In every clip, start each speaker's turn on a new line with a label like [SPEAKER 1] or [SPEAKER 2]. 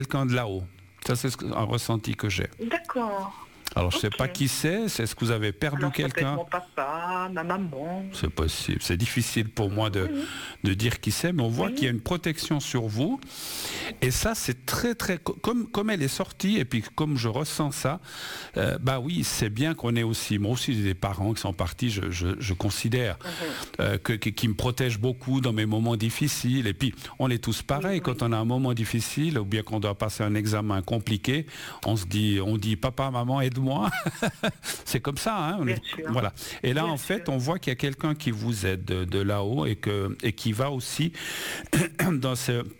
[SPEAKER 1] quelqu'un de là-haut. Ça, c'est un ressenti que j'ai.
[SPEAKER 2] D'accord.
[SPEAKER 1] Alors, je ne sais
[SPEAKER 2] Ok.
[SPEAKER 1] pas qui c'est. Est-ce que vous avez perdu
[SPEAKER 2] Alors, ça peut être
[SPEAKER 1] quelqu'un?
[SPEAKER 2] mon papa, ma maman.
[SPEAKER 1] C'est possible. C'est difficile pour moi
[SPEAKER 2] Oui,
[SPEAKER 1] de dire qui c'est, mais on voit
[SPEAKER 2] oui.
[SPEAKER 1] qu'il y a une protection sur vous. Et ça, c'est très, très... Comme elle est sortie, et puis comme je ressens ça, bah oui, c'est bien qu'on ait aussi... Moi aussi, j'ai des parents qui sont partis, je considère, qui me protègent beaucoup dans mes moments difficiles. Et puis, on est tous pareils.
[SPEAKER 2] Oui.
[SPEAKER 1] Quand on a un moment difficile, ou bien qu'on doit passer un examen compliqué, on dit, papa, maman, aide-moi. C'est comme ça, hein.
[SPEAKER 2] Bien sûr.
[SPEAKER 1] Voilà. Et là,
[SPEAKER 2] Bien
[SPEAKER 1] en fait,
[SPEAKER 2] sûr.
[SPEAKER 1] on voit qu'il y a quelqu'un qui vous aide de là-haut et qui va aussi dans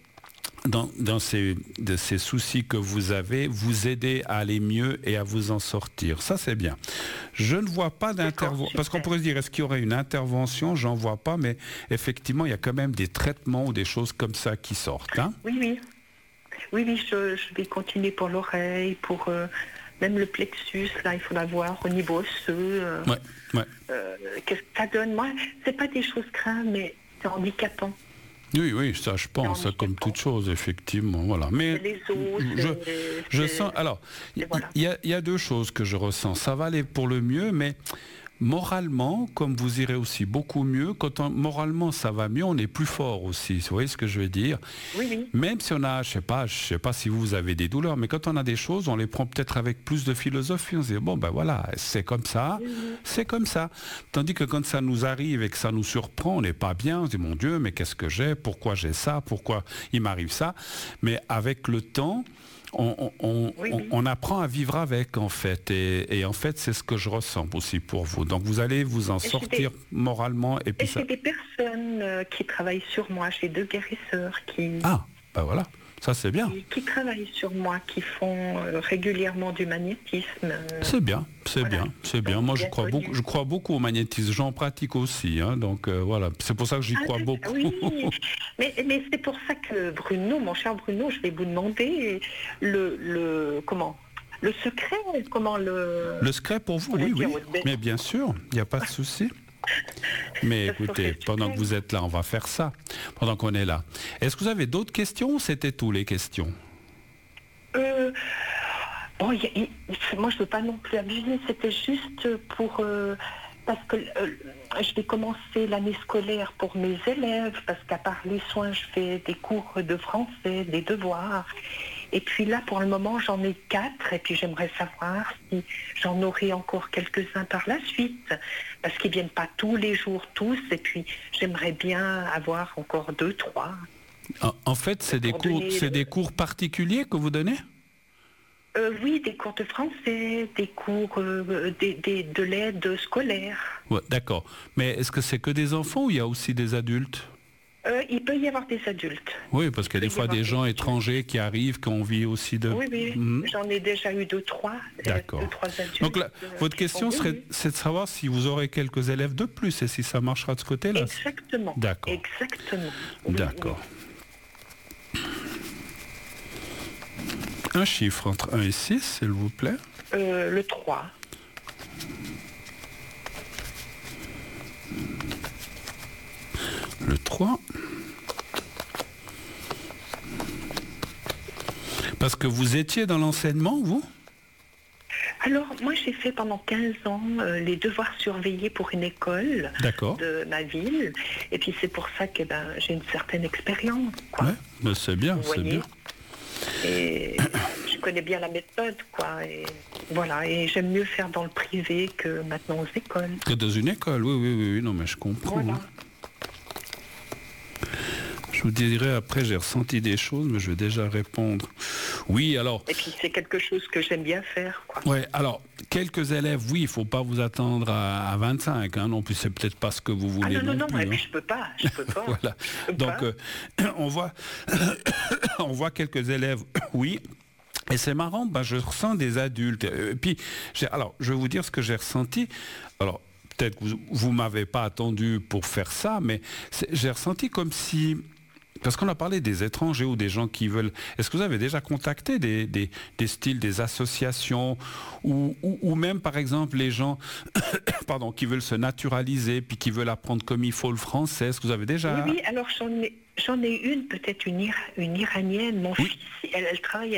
[SPEAKER 1] ces soucis que vous avez, vous aider à aller mieux et à vous en sortir. Ça, c'est bien. Je ne vois pas d'intervention. Parce qu'on pourrait se dire, est-ce qu'il y aurait une intervention? J'en vois pas, mais effectivement, il y a quand même des traitements ou des choses comme ça qui sortent. Hein.
[SPEAKER 2] Oui. Je vais continuer pour l'oreille, pour même le plexus. Là, il faut l'avoir au niveau osseux.
[SPEAKER 1] Ouais.
[SPEAKER 2] Qu'est-ce que ça donne? Moi, c'est pas des choses graves, mais c'est handicapant.
[SPEAKER 1] Oui, ça je pense, comme toute chose, effectivement. Voilà. Mais
[SPEAKER 2] C'est les os.
[SPEAKER 1] je sens. Alors, il y a deux choses que je ressens. Ça va aller pour le mieux, mais moralement, comme vous irez aussi beaucoup mieux, moralement ça va mieux, on est plus fort aussi. Vous voyez ce que je veux dire?
[SPEAKER 2] Oui.
[SPEAKER 1] Même si on a, je sais pas si vous avez des douleurs, mais quand on a des choses, on les prend peut-être avec plus de philosophie. On se dit bon ben voilà, c'est comme ça, c'est comme ça. Tandis que quand ça nous arrive et que ça nous surprend, on n'est pas bien. On se dit mon Dieu, mais qu'est-ce que j'ai? Pourquoi j'ai ça? Pourquoi il m'arrive ça? Mais avec le temps, on apprend à vivre avec, en fait. Et en fait, c'est ce que je ressens aussi pour vous. Donc, vous allez vous en sortir moralement. Et puis
[SPEAKER 2] j'ai des personnes qui travaillent sur moi. J'ai 2 guérisseurs qui...
[SPEAKER 1] Ah, ben voilà. Ça, c'est bien.
[SPEAKER 2] Qui travaillent sur moi, qui font régulièrement du magnétisme.
[SPEAKER 1] C'est bien, c'est bien. Moi, je crois beaucoup au magnétisme. J'en pratique aussi. Hein, donc, voilà. C'est pour ça que j'y crois beaucoup.
[SPEAKER 2] Oui, mais c'est pour ça que Bruno, mon cher Bruno, je vais vous demander le secret,
[SPEAKER 1] Le secret pour vous, oui. Mais bien sûr, il n'y a pas de souci. Mais écoutez, pendant que vous êtes là, on va faire ça. Pendant qu'on est là. Est-ce que vous avez d'autres questions ou c'était tout les questions?
[SPEAKER 2] Moi, je ne veux pas non plus abuser. C'était juste pour... parce que je vais commencer l'année scolaire pour mes élèves, parce qu'à part les soins, je fais des cours de français, des devoirs. Et puis là, pour le moment, j'en ai 4, et puis j'aimerais savoir si j'en aurai encore quelques-uns par la suite, parce qu'ils ne viennent pas tous les jours tous, et puis j'aimerais bien avoir encore 2, 3.
[SPEAKER 1] En fait, c'est des cours particuliers que vous donnez?
[SPEAKER 2] Oui, des cours de français, des cours de l'aide scolaire.
[SPEAKER 1] Ouais, d'accord. Mais est-ce que c'est que des enfants ou il y a aussi des adultes?
[SPEAKER 2] Il peut y avoir des adultes.
[SPEAKER 1] Oui, parce qu'il y a des fois des gens étrangers qui arrivent, qui ont envie aussi de...
[SPEAKER 2] Oui. J'en ai déjà eu 2, 3.
[SPEAKER 1] D'accord.
[SPEAKER 2] 2, 3 adultes.
[SPEAKER 1] Donc là, votre question c'est de savoir si vous aurez quelques élèves de plus et si ça marchera de ce côté-là.
[SPEAKER 2] Exactement.
[SPEAKER 1] D'accord.
[SPEAKER 2] Exactement.
[SPEAKER 1] D'accord. Un chiffre entre 1 et 6, s'il vous plaît.
[SPEAKER 2] Le 3.
[SPEAKER 1] Le 3. Parce que vous étiez dans l'enseignement, vous?
[SPEAKER 2] Alors, moi, j'ai fait pendant 15 ans les devoirs surveillés pour une école de ma ville. Et puis, c'est pour ça que j'ai une certaine expérience.
[SPEAKER 1] Oui, mais c'est bien, c'est bien.
[SPEAKER 2] Et je connais bien la méthode, quoi. Et voilà, et j'aime mieux faire dans le privé que maintenant aux écoles.
[SPEAKER 1] Que dans une école, oui, non, mais je comprends.
[SPEAKER 2] Voilà.
[SPEAKER 1] Hein. Je vous dirai après, j'ai ressenti des choses, mais je vais déjà répondre. Oui, alors...
[SPEAKER 2] Et puis c'est quelque chose que j'aime bien faire, quoi.
[SPEAKER 1] Oui, alors, quelques élèves, oui, il ne faut pas vous attendre à 25, hein, non plus, c'est peut-être pas ce que vous voulez non plus.
[SPEAKER 2] Non, je peux pas.
[SPEAKER 1] Voilà. Donc, on voit quelques élèves, oui. Et c'est marrant, je ressens des adultes. Puis, alors, je vais vous dire ce que j'ai ressenti. Alors, peut-être que vous ne m'avez pas attendu pour faire ça, mais j'ai ressenti comme si... Parce qu'on a parlé des étrangers ou des gens qui veulent... Est-ce que vous avez déjà contacté des styles, des associations ou même, par exemple, les gens qui veulent se naturaliser puis qui veulent apprendre comme il faut le français? Est-ce que vous avez déjà...
[SPEAKER 2] Oui, alors j'en ai une, peut-être une Iranienne. Mon fils, elle travaille